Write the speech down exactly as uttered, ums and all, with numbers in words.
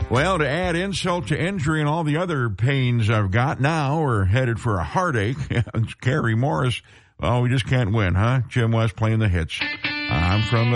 Well, to add insult to injury and all the other pains I've got, now we're headed for a heartache. Carrie Morris, oh, we just can't win, huh? Jim West playing the hits. I'm from